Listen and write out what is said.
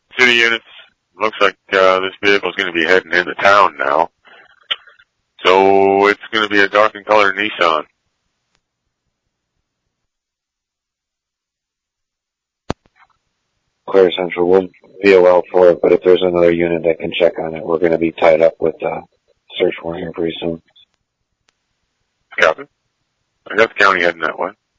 City units, looks like this vehicle is going to be heading into town now. So it's going to be a dark and colored Nissan. Clear Central, we'll VOL for it, but if there's another unit that can check on it, we're going to be tied up with search warrant here pretty soon. Captain, I got the county heading that way.